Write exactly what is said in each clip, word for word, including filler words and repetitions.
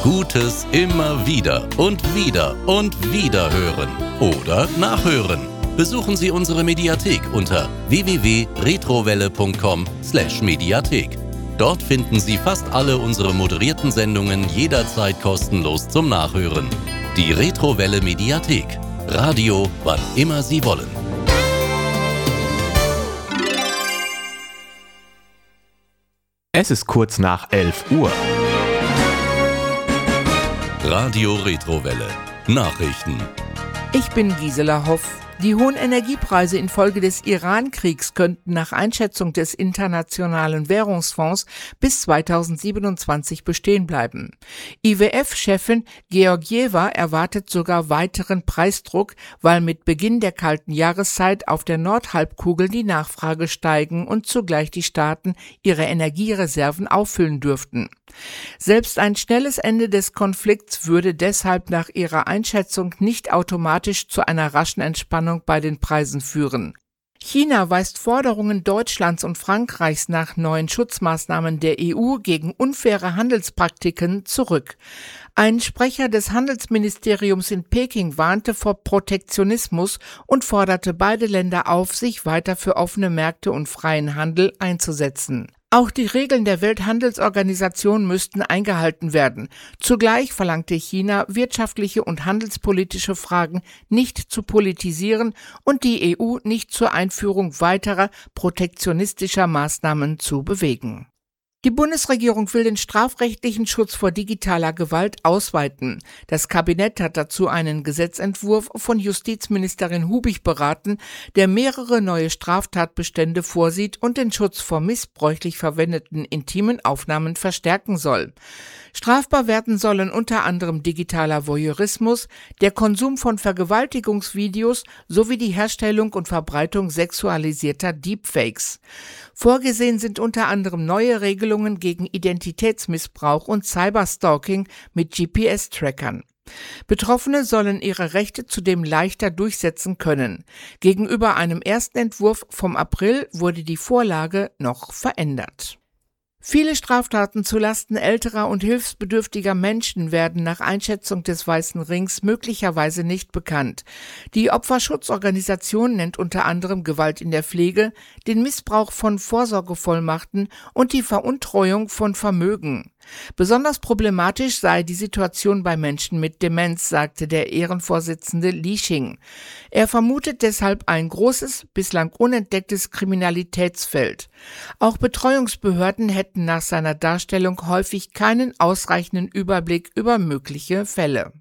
Gutes immer wieder und wieder und wieder hören oder nachhören. Besuchen Sie unsere Mediathek unter w w w punkt retrowelle punkt com slash mediathek. Dort finden Sie fast alle unsere moderierten Sendungen jederzeit kostenlos zum Nachhören. Die Retrowelle Mediathek. Radio, wann immer Sie wollen. Es ist kurz nach elf Uhr. Radio Retrowelle. Nachrichten. Ich bin Gisela Hoff. Die hohen Energiepreise infolge des Iran-Kriegs könnten nach Einschätzung des Internationalen Währungsfonds bis zweitausendsiebenundzwanzig bestehen bleiben. I W F-Chefin Georgieva erwartet sogar weiteren Preisdruck, weil mit Beginn der kalten Jahreszeit auf der Nordhalbkugel die Nachfrage steigen und zugleich die Staaten ihre Energiereserven auffüllen dürften. Selbst ein schnelles Ende des Konflikts würde deshalb nach ihrer Einschätzung nicht automatisch zu einer raschen Entspannung bei den Preisen führen. China weist Forderungen Deutschlands und Frankreichs nach neuen Schutzmaßnahmen der E U gegen unfaire Handelspraktiken zurück. Ein Sprecher des Handelsministeriums in Peking warnte vor Protektionismus und forderte beide Länder auf, sich weiter für offene Märkte und freien Handel einzusetzen. Auch die Regeln der Welthandelsorganisation müssten eingehalten werden. Zugleich verlangte China, wirtschaftliche und handelspolitische Fragen nicht zu politisieren und die E U nicht zur Einführung weiterer protektionistischer Maßnahmen zu bewegen. Die Bundesregierung will den strafrechtlichen Schutz vor digitaler Gewalt ausweiten. Das Kabinett hat dazu einen Gesetzentwurf von Justizministerin Hubig beraten, der mehrere neue Straftatbestände vorsieht und den Schutz vor missbräuchlich verwendeten intimen Aufnahmen verstärken soll. Strafbar werden sollen unter anderem digitaler Voyeurismus, der Konsum von Vergewaltigungsvideos sowie die Herstellung und Verbreitung sexualisierter Deepfakes. Vorgesehen sind unter anderem neue Regelungen gegen Identitätsmissbrauch und Cyberstalking mit G P S-Trackern. Betroffene sollen ihre Rechte zudem leichter durchsetzen können. Gegenüber einem ersten Entwurf vom April wurde die Vorlage noch verändert. Viele Straftaten zulasten älterer und hilfsbedürftiger Menschen werden nach Einschätzung des Weißen Rings möglicherweise nicht bekannt. Die Opferschutzorganisation nennt unter anderem Gewalt in der Pflege, den Missbrauch von Vorsorgevollmachten und die Veruntreuung von Vermögen. Besonders problematisch sei die Situation bei Menschen mit Demenz, sagte der Ehrenvorsitzende Li Xing. Er vermutet deshalb ein großes, bislang unentdecktes Kriminalitätsfeld. Auch Betreuungsbehörden hätten nach seiner Darstellung häufig keinen ausreichenden Überblick über mögliche Fälle.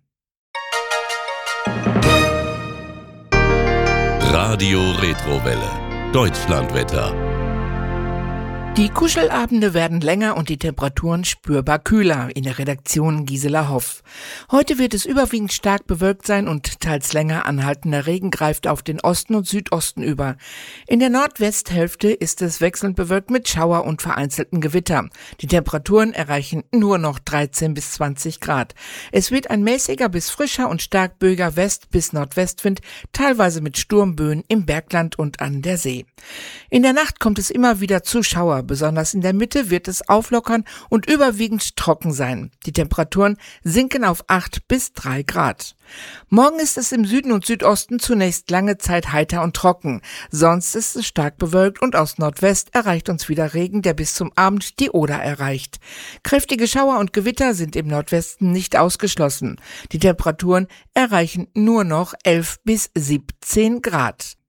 Radio Retrowelle. Deutschlandwetter. Die Kuschelabende werden länger und die Temperaturen spürbar kühler. In der Redaktion Gisela Hoff. Heute wird es überwiegend stark bewölkt sein und teils länger anhaltender Regen greift auf den Osten und Südosten über. In der Nordwesthälfte ist es wechselnd bewölkt mit Schauer und vereinzelten Gewitter. Die Temperaturen erreichen nur noch dreizehn bis zwanzig Grad. Es wird ein mäßiger bis frischer und stark böiger West- bis Nordwestwind, teilweise mit Sturmböen im Bergland und an der See. In der Nacht kommt es immer wieder zu Schauer. Besonders in der Mitte wird es auflockern und überwiegend trocken sein. Die Temperaturen sinken auf acht bis drei Grad. Morgen ist es im Süden und Südosten zunächst lange Zeit heiter und trocken. Sonst ist es stark bewölkt und aus Nordwest erreicht uns wieder Regen, der bis zum Abend die Oder erreicht. Kräftige Schauer und Gewitter sind im Nordwesten nicht ausgeschlossen. Die Temperaturen erreichen nur noch elf bis siebzehn Grad.